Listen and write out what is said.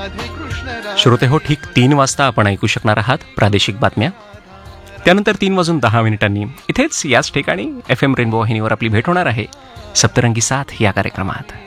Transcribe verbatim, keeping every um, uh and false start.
श्रोते हो, ठीक तीन वाजता आपण ऐकू शकणार आहात प्रादेशिक बातम्या. त्यानंतर तीन वाजून दहा मिनिटांनी इथेच याच ठिकाणी एफ एम रेनबो वाहिनीवर आपली भेट होणार आहे सप्तरंगी साथ या कार्यक्रमात.